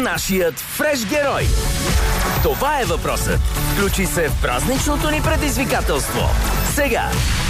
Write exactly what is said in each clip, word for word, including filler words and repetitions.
нашият фреш герой? Това е въпросът. Включи се в празничното ни предизвикателство. Сега!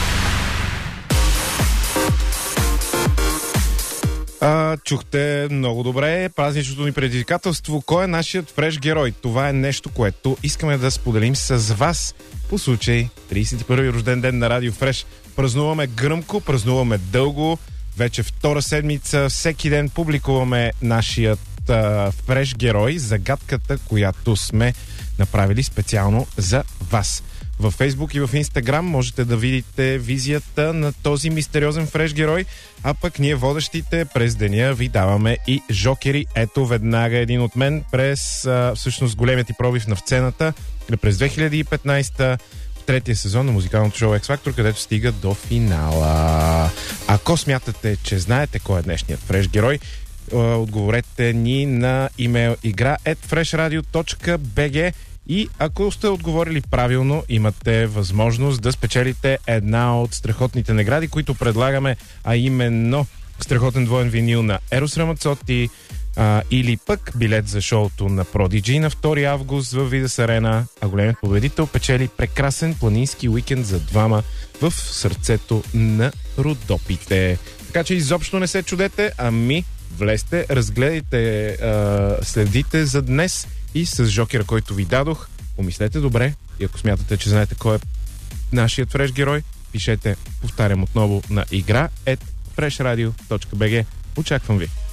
А, чухте много добре празничното ни предизвикателство. Кой е нашият фреш герой? Това е нещо, което искаме да споделим с вас по случай тридесет и първи рожден ден на Радио Фреш. Празнуваме гръмко, празнуваме дълго. Вече втора седмица, всеки ден публикуваме нашият а, фреш герой, загадката, която сме направили специално за вас. Във Фейсбук и в Инстаграм можете да видите визията на този мистериозен фреш герой, а пък ние водещите през деня ви даваме и жокери. Ето веднага един от мен през а, всъщност големият ти пробив на сцената през две хиляди и петнадесета в третия сезон на музикалното шоу X Factor, където стига до финала. Ако смятате, че знаете кой е днешният фреш герой, отговорете ни на имейл игра at freshradio точка би джи и ако сте отговорили правилно, имате възможност да спечелите една от страхотните награди, които предлагаме, а именно страхотен двоен винил на Ерос Рамацоти а, или пък билет за шоуто на Prodigy на втори август в Видас Арена, а големият победител печели прекрасен планински уикенд за двама в сърцето на Родопите. Така че изобщо не се чудете, ами влезте, разгледайте а, следите за днес и с жокера, който ви дадох. Помислете добре и ако смятате, че знаете кой е нашият фреш герой, пишете, повтарям отново, на игра at freshradio точка би джи. Очаквам ви!